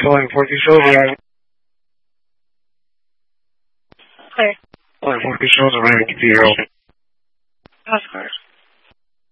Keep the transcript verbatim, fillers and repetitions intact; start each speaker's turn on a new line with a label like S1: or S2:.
S1: Calling Forky Silver.
S2: Clear.
S1: Calling Forky Silver, man. Get to your own.
S2: Of course.